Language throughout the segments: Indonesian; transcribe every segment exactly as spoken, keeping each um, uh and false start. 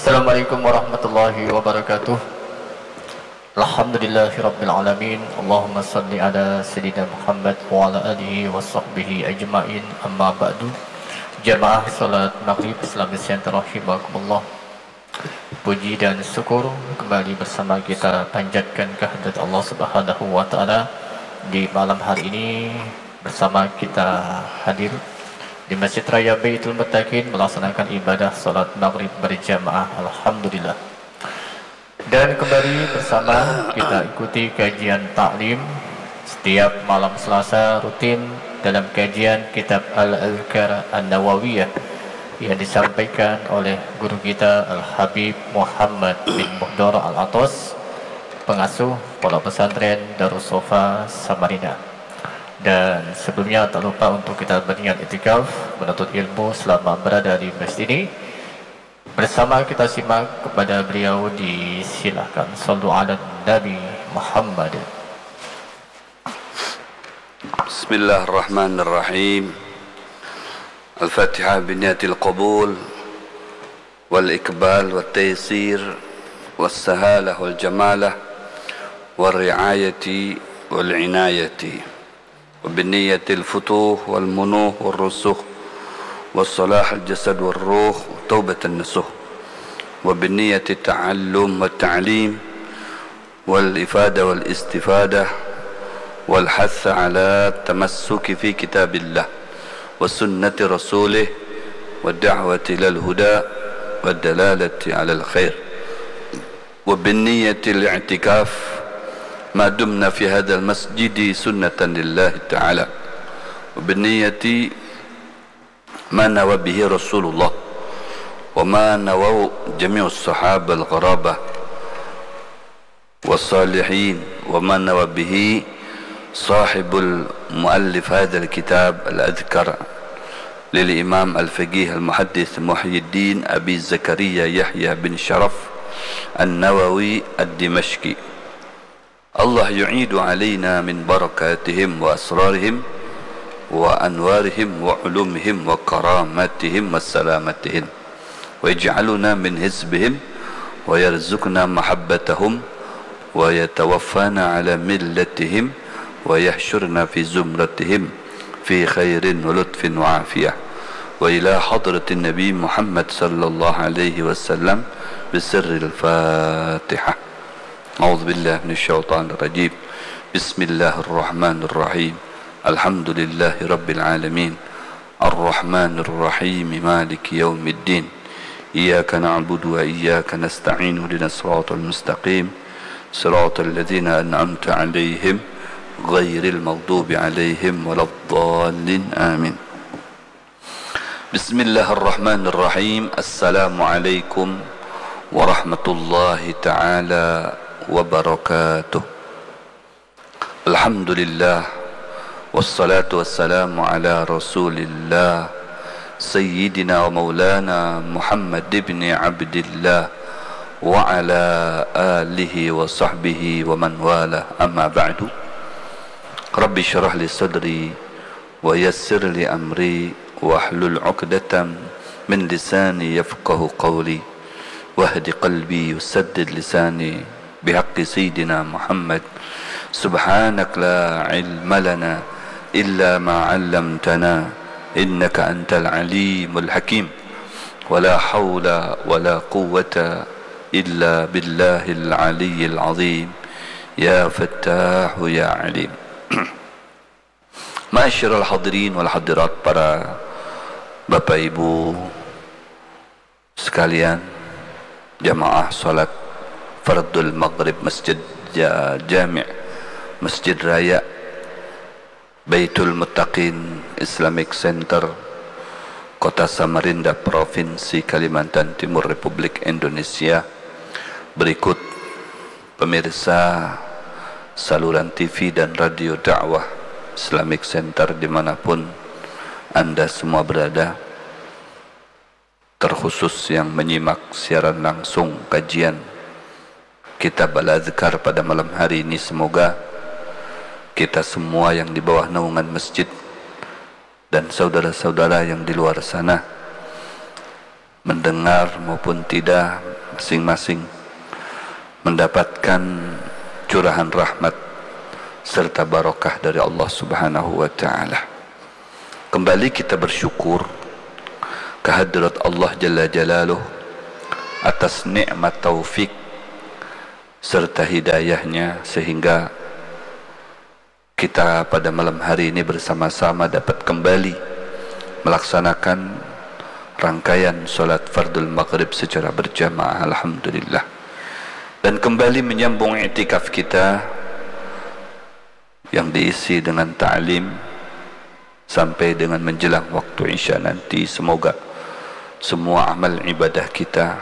Assalamualaikum warahmatullahi wabarakatuh. Alhamdulillahirabbil alamin. Allahumma salli ala sayyidina Muhammad wa ala alihi wa sahbihi ajmain. Amma ba'du. Jamaah salat maghrib Islamic Center rahimakumullah. Puji dan syukur kembali bersama kita panjatkan kehadirat Allah Subhanahu wa taala di malam hari ini. Bersama kita hadir di Masjid Raya Baitul Muttaqin melaksanakan ibadah salat maghrib berjamaah. Alhamdulillah. Dan kembali bersama kita ikuti kajian taklim setiap malam Selasa rutin dalam kajian kitab Al-Adhkar An-Nawawiyah yang disampaikan oleh guru kita Al-Habib Muhammad bin Muhdar Al-Atas, pengasuh Pondok Pesantren Darus Sofa Samarinda. Dan sebelumnya tak lupa untuk kita berniat iktikaf menuntut ilmu selama berada di masjid ini. Bersama kita simak kepada beliau, disilakan. Sallu ala Nabi Muhammad. Bismillahirrahmanirrahim. Al-Fatihah biniyatil qabul wal ikbal wal taysir wal sahalah wal jamalah wal riayati wal inayati وبالنية الفتوح والمنوح والرسوخ والصلاح الجسد والروح وتوبة النسوح وبالنية التعلم والتعليم والإفادة والاستفادة والحث على التمسك في كتاب الله وسنة رسوله والدعوة إلى الهدى والدلالة على الخير وبالنية الاعتكاف ما دمنا في هذا المسجد سنة لله تعالى وبالنية ما نوى به رسول الله وما نوى جميع الصحابة الغرابة والصالحين وما نوى به صاحب المؤلف هذا الكتاب الأذكر للإمام الفقيه المحدث محي الدين أبي زكريا يحيى بن شرف النووي الدمشقي. الله يعيد علينا من بركاتهم وأسرارهم وأنوارهم وعلومهم وكراماتهم وسلامتهم ويجعلنا من حزبهم ويرزقنا محبتهم ويتوفانا على ملتهم ويحشرنا في زمرتهم في خير ولطف وعافية وإلى حضرة النبي محمد صلى الله عليه وسلم بسر الفاتحة. أعوذ بالله من الشيطان الرجيم. بسم الله الرحمن الرحيم. الحمد لله رب العالمين الرحمن الرحيم مالك يوم الدين إياك نعبد وإياك نستعين اهدنا الصراط المستقيم صراط الذين أنعمت عليهم غير المغضوب عليهم ولا الضالين آمين. بسم الله الرحمن الرحيم. السلام عليكم ورحمة الله تعالى وبركاته. الحمد لله والصلاة والسلام على رسول الله سيدنا ومولانا محمد بن عبد الله وعلى آله وصحبه ومن والاه. أما بعد، رب اشرح لي صدري ويسر لي أمري واحلل عقدة من لساني يفقه قولي واهد قلبي وسدد لساني بحق سيدنا محمد. سبحانك لا علم لنا إلا ما علمتنا إنك أنت العليم الحكيم ولا حول ولا قوة إلا بالله العلي العظيم يا فتاح يا عليم. Ma'asyiral hadirin wal hadirat, para bapak ibu sekalian, jamaah salat Fardul Maghrib Masjid Jami' Masjid Raya Baitul Muttaqin Islamic Center, Kota Samarinda, Provinsi Kalimantan Timur, Republik Indonesia. Berikut pemirsa saluran T V dan radio dakwah Islamic Center dimanapun Anda semua berada, terkhusus yang menyimak siaran langsung kajian Kitab Al-Adhkar pada malam hari ini. Semoga kita semua yang di bawah naungan masjid dan saudara-saudara yang di luar sana mendengar maupun tidak, masing-masing mendapatkan curahan rahmat serta barokah dari Allah Subhanahu wa taala. Kembali kita bersyukur kehadirat Allah Jalla Jalaluh atas nikmat taufik serta hidayahnya, sehingga kita pada malam hari ini bersama-sama dapat kembali melaksanakan rangkaian solat fardul maghrib secara berjamaah, alhamdulillah, dan kembali menyambung i'tikaf kita yang diisi dengan ta'lim sampai dengan menjelang waktu isya nanti. Semoga semua amal ibadah kita,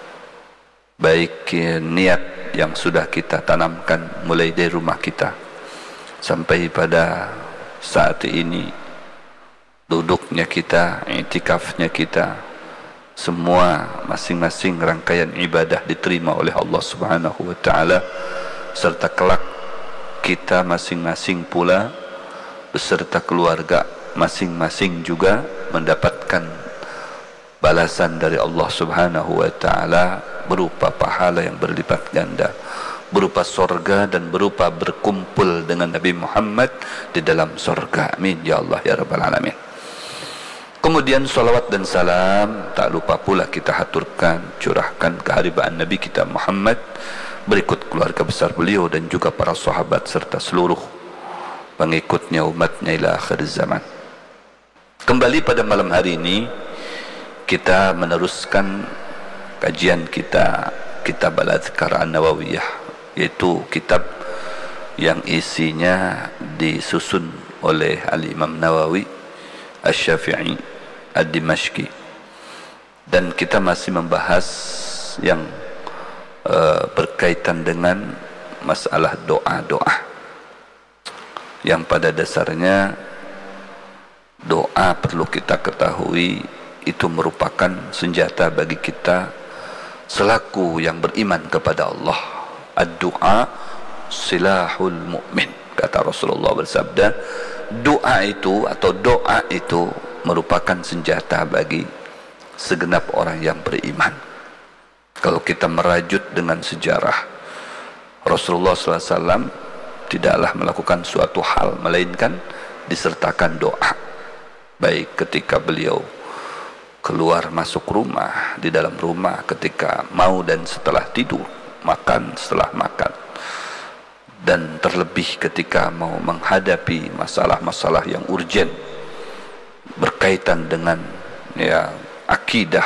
baik niat yang sudah kita tanamkan mulai dari rumah kita sampai pada saat ini, duduknya kita, i'tikafnya kita, semua masing-masing rangkaian ibadah diterima oleh Allah Subhanahu wa taala, serta kelak kita masing-masing pula beserta keluarga masing-masing juga mendapatkan balasan dari Allah Subhanahu wa taala berupa pahala yang berlipat ganda, berupa sorga dan berupa berkumpul dengan Nabi Muhammad di dalam sorga. Amin ya Allah ya Rabbal Alamin. Kemudian salawat dan salam tak lupa pula kita haturkan, curahkan keharibaan Nabi kita Muhammad, berikut keluarga besar beliau dan juga para sahabat serta seluruh pengikutnya, umatnya ila akhir zaman. Kembali pada malam hari ini kita meneruskan kajian kita kitab Al-Adhkar An-Nawawiyah, yaitu kitab yang isinya disusun oleh Al-Imam Nawawi Asy-Syafi'i Ad-Dimashqi, dan kita masih membahas yang uh, berkaitan dengan masalah doa-doa yang pada dasarnya doa perlu kita ketahui itu merupakan senjata bagi kita selaku yang beriman kepada Allah. Ad-du'a silahul mu'min, kata Rasulullah bersabda, doa itu atau doa itu merupakan senjata bagi segenap orang yang beriman. Kalau kita merajut dengan sejarah, Rasulullah shallallahu alaihi wasallam tidaklah melakukan suatu hal melainkan disertakan doa, baik ketika beliau keluar masuk rumah, di dalam rumah, ketika mau dan setelah tidur, makan setelah makan, dan terlebih ketika mau menghadapi masalah-masalah yang urgen berkaitan dengan ya akidah,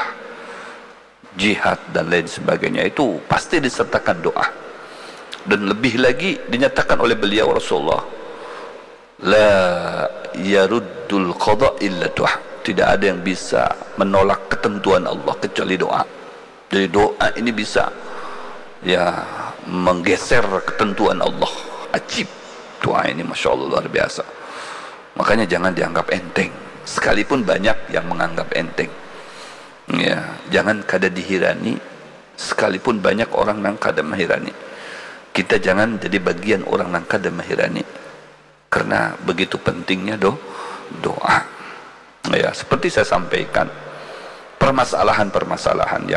jihad dan lain sebagainya, itu pasti disertakan doa. Dan lebih lagi dinyatakan oleh beliau Rasulullah, la yaruddul qada illa doa, tidak ada yang bisa menolak ketentuan Allah kecuali doa. Jadi doa ini bisa ya menggeser ketentuan Allah. Ajib doa ini, masya Allah, luar biasa. Makanya jangan dianggap enteng, sekalipun banyak yang menganggap enteng. Ya, jangan kada dihirani, sekalipun banyak orang nang kada mahirani. Kita jangan jadi bagian orang nang kada mahirani, karena begitu pentingnya do doa. Ya, seperti saya sampaikan, permasalahan-permasalahan yang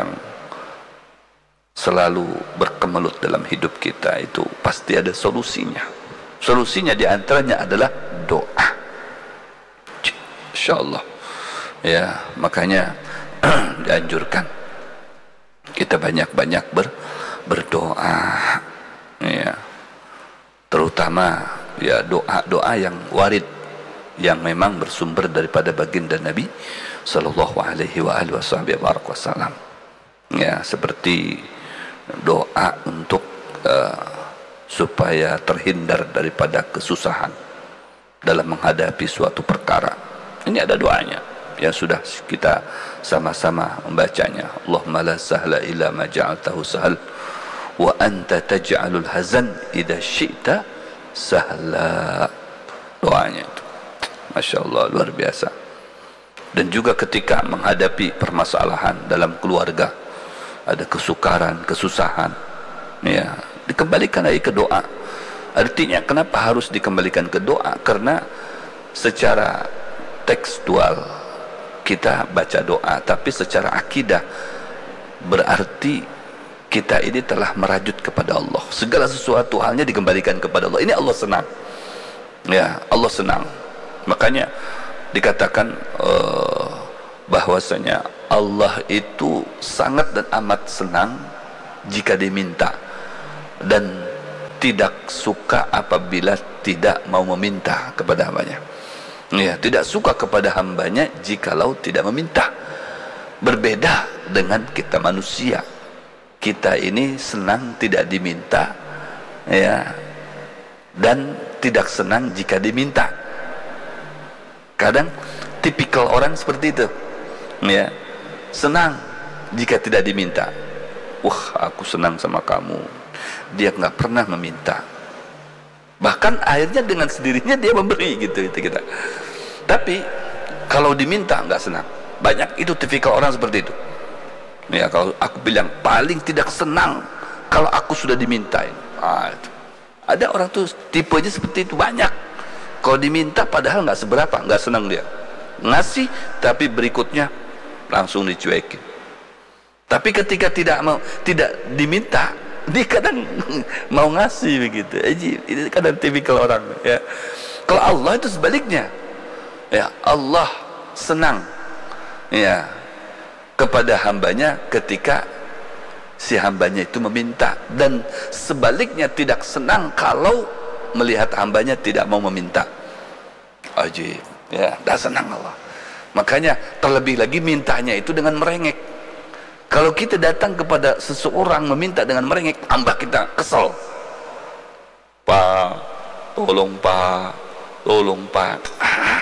selalu berkemelut dalam hidup kita itu pasti ada solusinya. Solusinya diantaranya adalah doa. Insyaallah. Ya, makanya dianjurkan kita banyak-banyak ber, berdoa. Ya, terutama ya doa-doa yang warid, yang memang bersumber daripada baginda Nabi sallallahu alaihi wa alihi wasallam. Ya, seperti doa untuk uh, supaya terhindar daripada kesusahan dalam menghadapi suatu perkara. Ini ada doanya yang sudah kita sama-sama membacanya. Allahumma la sahla illa ma ja'altahu sahal wa anta taj'alul hazan idza syi'ta sahla. Doanya itu masya Allah luar biasa. Dan juga ketika menghadapi permasalahan dalam keluarga, ada kesukaran, kesusahan, ya, dikembalikan lagi ke doa. Artinya kenapa harus dikembalikan ke doa? Karena secara tekstual kita baca doa, tapi secara akidah berarti kita ini telah merajut kepada Allah. Segala sesuatu halnya dikembalikan kepada Allah. Ini Allah senang. Ya, Allah senang. Makanya dikatakan uh, bahwasanya Allah itu sangat dan amat senang jika diminta, dan tidak suka apabila tidak mau meminta kepada hambanya. Ya, tidak suka kepada hambanya jikalau tidak meminta. Berbeda dengan kita manusia. Kita ini senang tidak diminta, ya, dan tidak senang jika diminta. Kadang tipikal orang seperti itu, ya, senang jika tidak diminta. Wah, aku senang sama kamu. Dia nggak pernah meminta. Bahkan akhirnya dengan sendirinya dia memberi, gitu itu kita. Tapi kalau diminta nggak senang. Banyak itu tipikal orang seperti itu. Ya, kalau aku bilang paling tidak senang kalau aku sudah dimintain. Ah, itu. Ada orang tuh tipenya seperti itu banyak. Kalau diminta padahal nggak seberapa, nggak senang dia. Ngasih tapi berikutnya langsung dicuekin. Tapi ketika tidak mau, tidak diminta, dia kadang mau ngasih begitu. Ini kadang tipikal orang. Ya. Kalau Allah itu sebaliknya. Ya, Allah senang. Ya. Kepada hambanya ketika si hambanya itu meminta, dan sebaliknya tidak senang kalau melihat hambanya tidak mau meminta. Ajib, ya, dah senang Allah. Makanya terlebih lagi mintanya itu dengan merengek. Kalau kita datang kepada seseorang meminta dengan merengek, tambah kita kesel. Pak, tolong Pak, tolong Pak. Ah.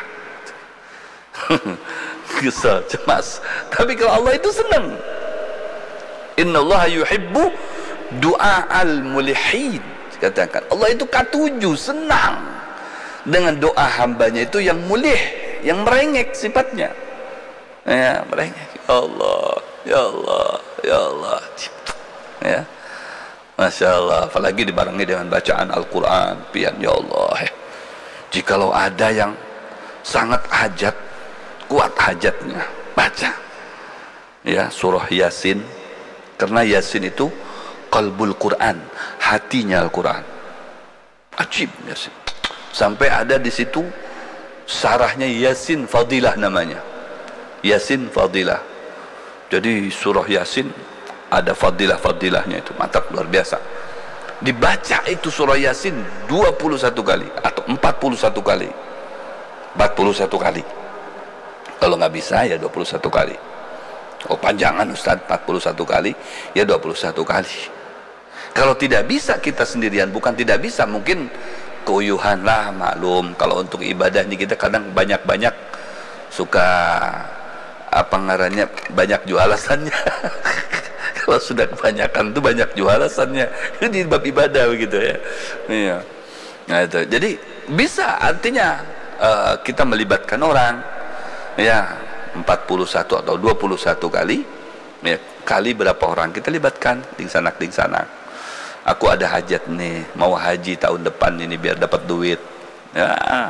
Kesal, cemas. Tapi kalau Allah itu senang. Innallaha yuhibbu du'a'al mulihin. Katakan Allah itu katuju, senang dengan doa hambanya itu yang mulih, yang merengek sifatnya. Ya, merengek. Ya Allah, ya Allah, ya Allah. Ya. Masya Allah. Apalagi dibarengi dengan bacaan Al-Quran, pian, ya Allah. Jikalau ada yang sangat hajat, kuat hajatnya, baca ya surah Yasin, karena Yasin itu qalbul Quran, hatinya Al-Quran. Ajib Yasin. Sampai ada di situ sarahnya Yasin Fadilah namanya. Yasin Fadilah. Jadi surah Yasin ada fadilah-fadilahnya itu, mantap, luar biasa. Dibaca itu surah Yasin dua puluh satu kali atau empat puluh satu kali. empat puluh satu kali. Kalau nggak bisa ya dua puluh satu kali. Oh, panjangan Ustaz, empat puluh satu kali ya dua puluh satu kali. Kalau tidak bisa kita sendirian, bukan tidak bisa, mungkin keuyuhan lah, maklum. Kalau untuk ibadah ini kita kadang banyak-banyak suka apa ngarannya, banyak jual alasannya. Kalau sudah kebanyakan tuh banyak jual alasannya di bab ibadah begitu ya. Iya. Nah itu. Jadi bisa, artinya uh, kita melibatkan orang ya empat puluh satu atau dua puluh satu kali ya, kali berapa orang kita libatkan, dingsanak dingsanak. Aku ada hajat nih, mau haji tahun depan ini biar dapat duit. Ya,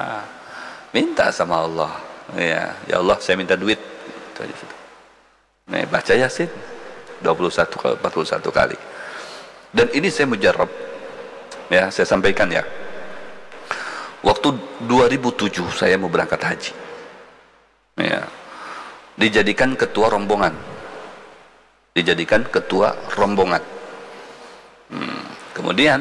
minta sama Allah. Ya, ya Allah saya minta duit. Itu aja sudah. Nih baca Yasin dua puluh satu kali, empat puluh satu kali. Dan ini saya mujarab. Ya, saya sampaikan ya. Waktu dua ribu tujuh saya mau berangkat haji. Ya. Dijadikan ketua rombongan. Dijadikan ketua rombongan. Hmm. Kemudian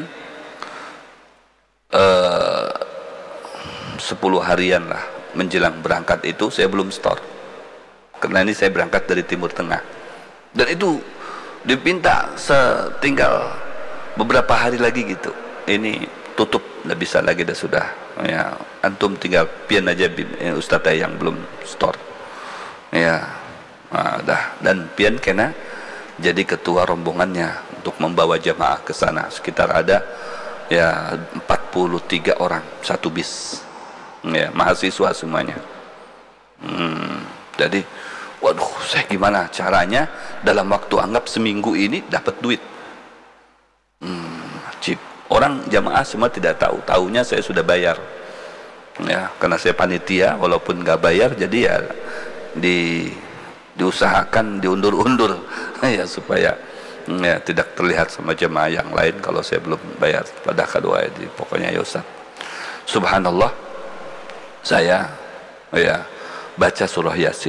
uh, sepuluh harian lah menjelang berangkat itu saya belum store, karena ini saya berangkat dari Timur Tengah, dan itu dipinta setinggal beberapa hari lagi gitu, ini tutup, nggak bisa lagi, dah sudah ya, antum tinggal pian aja Ustadz yang belum store ya. Nah, dah, dan pian kena jadi ketua rombongannya untuk membawa jamaah ke sana. Sekitar ada ya empat puluh tiga orang satu bis ya, mahasiswa semuanya. hmm, jadi waduh, saya gimana caranya dalam waktu anggap seminggu ini dapat duit. hmm, Cip. Orang jamaah semua tidak tahu, tahunya saya sudah bayar ya, karena saya panitia walaupun nggak bayar, jadi ya di diusahakan diundur-undur ya supaya ya, tidak terlihat sama jemaah yang lain kalau saya belum bayar pada kedua ini. Pokoknya ya Ustaz, subhanallah, saya ya baca surah Yasin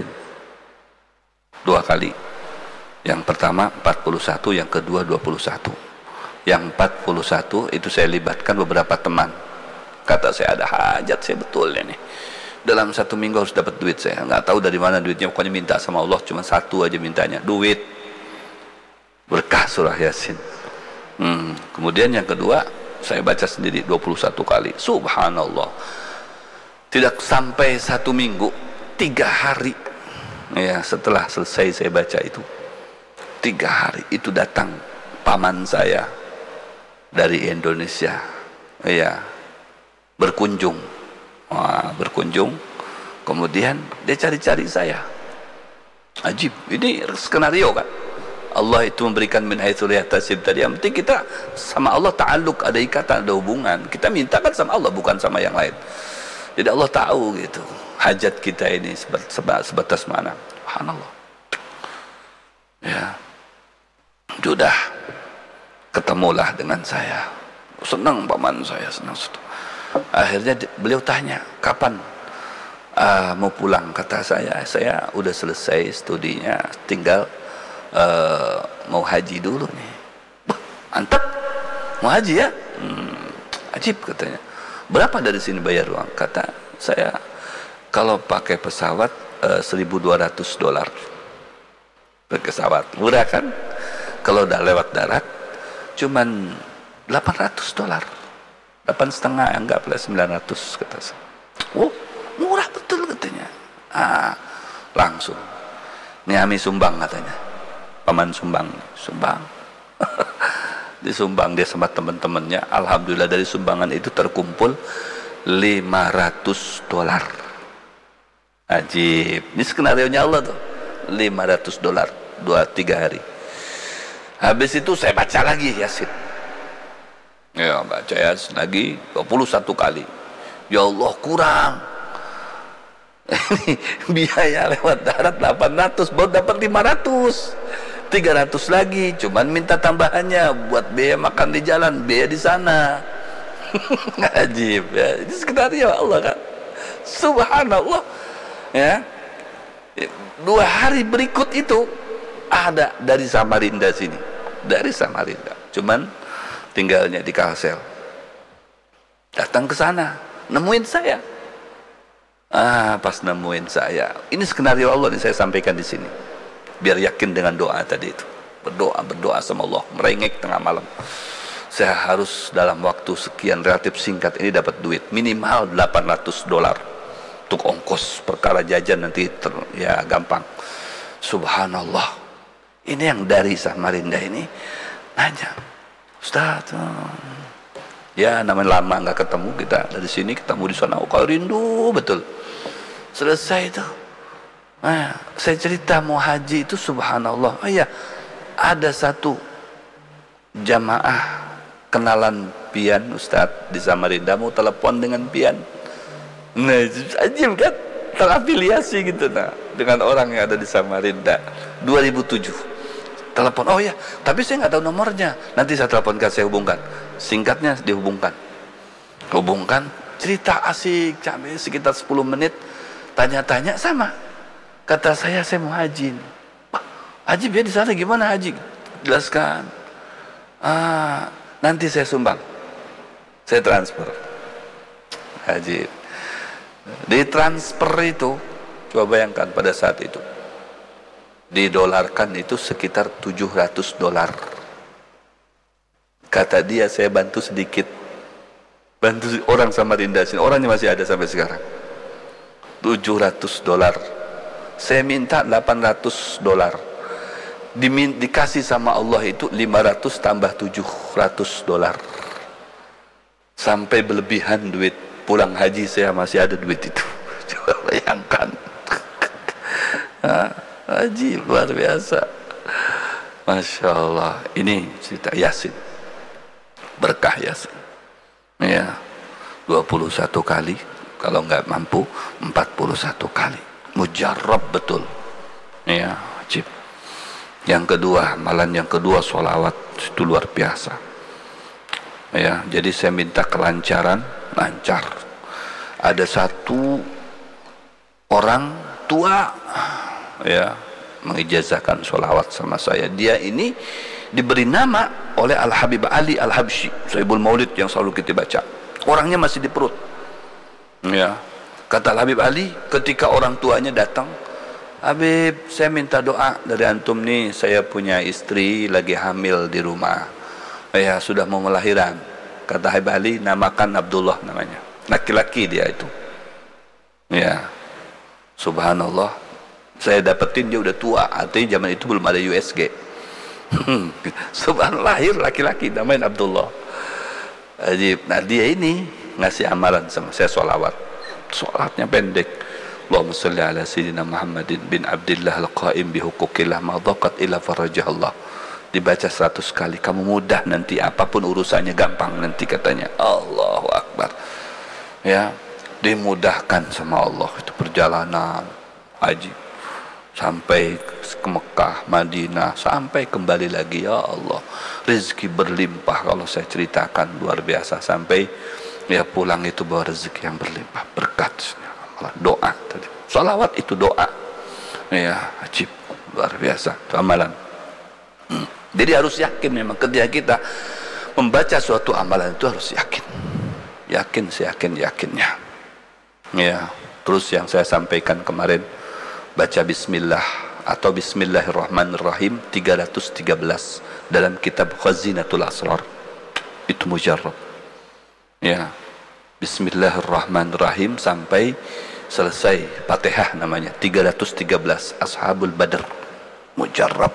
dua kali. Yang pertama empat puluh satu, yang kedua dua puluh satu. Yang empat puluh satu itu saya libatkan beberapa teman. Kata saya ada hajat saya betul ini. Dalam satu minggu harus dapat duit, saya nggak tahu dari mana duitnya, pokoknya minta sama Allah cuma satu aja mintanya, duit berkah surah Yasin. Hmm. Kemudian yang kedua saya baca sendiri dua puluh satu kali. Subhanallah, tidak sampai satu minggu, tiga hari ya setelah selesai saya baca itu, tiga hari itu datang paman saya dari Indonesia ya berkunjung. Wah, berkunjung, kemudian dia cari-cari saya. Ajib, ini skenario kan. Allah itu memberikan min haitsu la yahtasib tadi. Yang penting kita sama Allah ta'alluq, ada ikatan, ada hubungan. Kita minta kan sama Allah, bukan sama yang lain. Jadi Allah tahu gitu hajat kita ini sebatas, sebatas mana. Subhanallah. Ya, sudah ketemulah dengan saya. Senang paman saya, senang. Akhirnya beliau tanya, kapan uh, mau pulang? Kata saya, saya udah selesai studinya, tinggal uh, mau haji dulu nih. Mantap, mau haji ya? Hmm, ajib katanya. Berapa dari sini bayar uang? Kata saya, kalau pakai pesawat uh, seribu dua ratus dolar. Pakai pesawat, murah kan? Kalau udah lewat darat, cuman delapan ratus dolar. Delapan setengah, anggaplah sembilan ratus kata saya. Oh, murah betul katanya. Ah, langsung. Ini kami sumbang katanya. Paman sumbang, sumbang. Disumbang dia sama teman-temannya. Alhamdulillah dari sumbangan itu terkumpul lima ratus dolar. Ajib. Ini skenarionya Allah tuh. lima ratus dolar, dua tiga hari. Habis itu saya baca lagi Yasin. Ya baca Yasin lagi dua puluh satu kali. Ya Allah, kurang. Ini biaya lewat darat delapan ratus, baru dapat lima ratus. tiga ratus lagi, cuman minta tambahannya buat biaya makan di jalan, biaya di sana. Ajib ya. Ini skenario Allah kan. Subhanallah. Ya. Dua hari berikut itu ada dari Samarinda sini. Dari Samarinda. Cuman tinggalnya di Kalsel, datang ke sana, nemuin saya. Ah, pas nemuin saya, ini skenario Allah nih saya sampaikan di sini, biar yakin dengan doa tadi itu. Berdoa, berdoa sama Allah, merengek tengah malam. Saya harus dalam waktu sekian relatif singkat ini dapat duit minimal delapan ratus dolar untuk ongkos perkara jajan nanti ter, ya gampang. Subhanallah, ini yang dari Samarinda ini nanya, Ustaz, ya namanya lama nggak ketemu kita, dari sini ketemu di sana, oh kalau rindu betul. Selesai itu, nah, saya cerita mau haji itu subhanallah, oh ya ada satu jamaah kenalan pian Ustaz di Samarinda mau telepon dengan pian. Nah, ajib kan, terafiliasi gitu nah dengan orang yang ada di Samarinda. Dua ribu tujuh telepon, oh ya, tapi saya nggak tahu nomornya, nanti saya teleponkan, saya hubungkan. Singkatnya dihubungkan, hubungkan, cerita asik, sampai sekitar sepuluh menit, tanya-tanya sama. Kata saya, saya mau haji. Wah, haji ya di sana gimana haji? Jelaskan. Ah, nanti saya sumbang, saya transfer. Haji, di transfer itu, coba bayangkan pada saat itu. Didolarkan itu sekitar tujuh ratus dolar. Kata dia, saya bantu sedikit, bantu orang Samarinda sini, orangnya masih ada sampai sekarang. Tujuh ratus dolar, saya minta delapan ratus dolar, Dimin, dikasih sama Allah itu lima ratus tambah tujuh ratus dolar, sampai berlebihan duit. Pulang haji saya masih ada duit itu. Coba bayangkan. Haji luar biasa, Masya Allah. Ini cerita Yasin, berkah Yasin ya, dua puluh satu kali, kalau nggak mampu empat puluh satu kali. mujarrab betul. Ya, wajib. Yang kedua, amalan yang kedua sholawat, itu luar biasa. Ya, jadi saya minta kelancaran, lancar. Ada satu orang tua, ya, mengijazahkan sholawat sama saya. Dia ini diberi nama oleh Al-Habib Ali Al-Habsyi, Sahibul Maulid yang selalu kita baca. Orangnya masih di perut. Ya, kata Al-Habib Ali ketika orang tuanya datang, Habib, saya minta doa dari antum nih, saya punya istri lagi hamil di rumah, ya sudah mau melahirkan. Kata Habib Ali, namakan Abdullah namanya, laki-laki dia itu. Ya, subhanallah, saya dapetin dia udah tua, artinya zaman itu belum ada U S G. Subhanallah, lahir laki-laki namanya Abdullah. Ajib. Nah dia ini ngasih amalan sama saya, sholawat. Sholatnya pendek. Allahumma salli ala Sayyidina Muhammadin bin Abdillah al-Qaim bihukukillah ma'adhaqat ila farajahullah. Dibaca seratus kali, kamu mudah nanti, apapun urusannya gampang nanti katanya. Allahu Akbar. Ya, dimudahkan sama Allah itu perjalanan haji sampai ke Mekah, Madinah, sampai kembali lagi. Ya Allah, rezeki berlimpah kalau saya ceritakan, luar biasa. Sampai ya pulang itu bawa rezeki yang berlimpah, berkat. Doa tadi, salawat itu doa, ya wajib, luar biasa itu amalan. hmm. Jadi harus yakin memang ketika kita membaca suatu amalan itu harus yakin, yakin seyakin yakinnya. Ya, terus yang saya sampaikan kemarin, baca Bismillah atau Bismillahirrahmanirrahim tiga ratus tiga belas dalam kitab Khazinatul Asrar, itu mujarrab. Ya, Bismillahirrahmanirrahim sampai selesai Fatihah namanya tiga ratus tiga belas Ashabul Badr, mujarrab.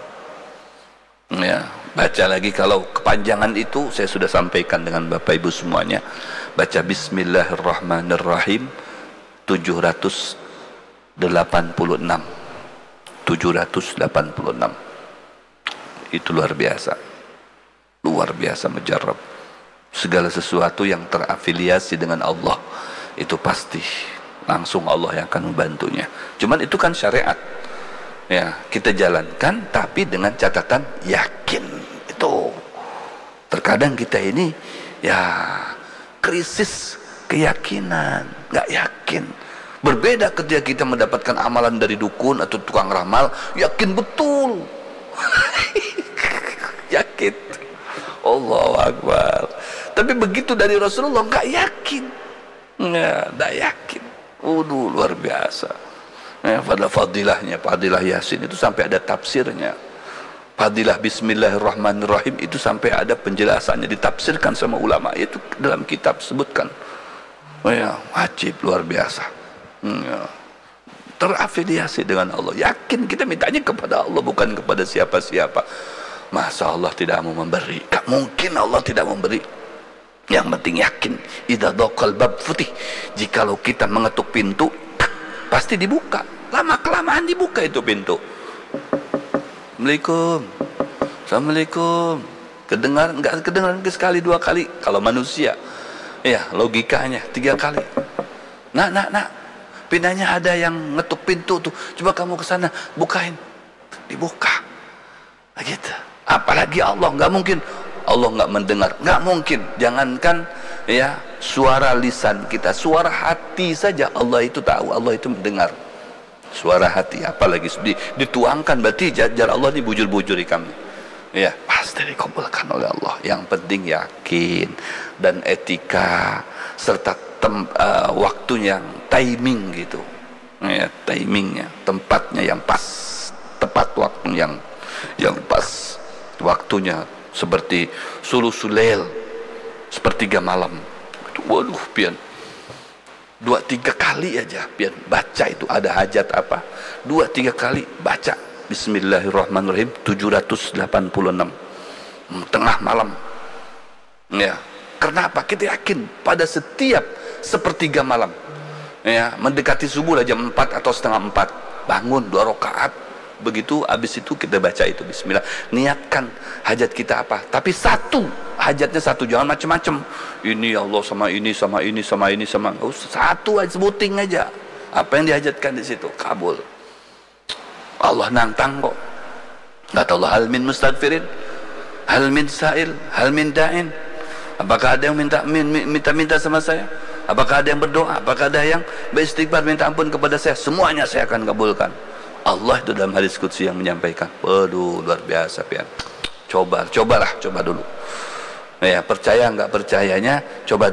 Ya, baca lagi kalau kepanjangan itu saya sudah sampaikan dengan Bapak Ibu semuanya. Baca Bismillahirrahmanirrahim tujuh ratus delapan puluh enam, tujuh ratus delapan puluh enam. Itu luar biasa, luar biasa mujarrab. Segala sesuatu yang terafiliasi dengan Allah itu pasti langsung Allah yang akan membantunya. Cuman itu kan syariat, ya kita jalankan tapi dengan catatan yakin. Itu terkadang kita ini ya krisis keyakinan, nggak yakin. Berbeda ketika kita mendapatkan amalan dari dukun atau tukang ramal, yakin betul. Yakin, Allahu Akbar. Tapi begitu dari Rasulullah nggak yakin, nggak yakin. Waduh, luar biasa. Ya, pada fadilahnya, fadilah Yasin itu sampai ada tafsirnya. Fadilah Bismillahirrahmanirrahim itu sampai ada penjelasannya, ditafsirkan sama ulama. Itu dalam kitab sebutkan. Oh ya, wajib, luar biasa. Hmm, ya. Terafiliasi dengan Allah. Yakin kita mintanya kepada Allah, bukan kepada siapa-siapa. Masa Allah tidak mau memberi? Tak mungkin Allah tidak memberi. Yang penting yakin. Idza dhaqal bab futih. Jikalau kita mengetuk pintu, pasti dibuka. Lama kelamaan dibuka itu pintu. Assalamualaikum, Assalamualaikum. Kedengaran enggak kedengaran sekali dua kali. Kalau manusia, ya logikanya tiga kali. Nak, nak, nak. Pinanya ada yang ngetuk pintu tuh. Coba kamu ke sana, bukain. Dibuka. Begitu. Apalagi Allah, enggak mungkin Allah nggak mendengar, nggak mungkin. Jangankan ya suara lisan kita, suara hati saja Allah itu tahu, Allah itu mendengar suara hati. Apalagi dituangkan, berarti jar Allah ini bujur-bujuri kami. Ya pasti dikabulkan oleh Allah. Yang penting yakin dan etika serta tem, uh, waktunya, timing gitu. Ya, timingnya, tempatnya yang pas, tepat waktu yang yang pas, waktunya. Seperti sulusul lail, sepertiga malam. Waduh, pian dua tiga kali aja pian baca itu, ada hajat apa, dua tiga kali baca Bismillahirrahmanirrahim tujuh ratus delapan puluh enam tengah malam. Ya, kenapa? Kita yakin pada setiap sepertiga malam, ya mendekati subuh lah jam empat atau setengah empat, bangun dua rakaat. Begitu habis itu kita baca itu Bismillah, niatkan hajat kita apa, tapi satu hajatnya satu, jangan macam-macam. Ini Allah sama ini sama ini sama ini sama, satu aja, sebuting aja. Apa yang dihajatkan di situ kabul. Allah nantang kok. Kata Allah, hal min mustaghfirin, hal min sa'il, hal min da'in. Apakah ada yang minta minta-minta sama saya? Apakah ada yang berdoa? Apakah ada yang beristighfar minta ampun kepada saya? Semuanya saya akan kabulkan. Allah itu dalam hadis qudsi yang menyampaikan. Waduh, luar biasa, pian. Coba, cobalah, coba dulu. Ya, percaya enggak percayanya, coba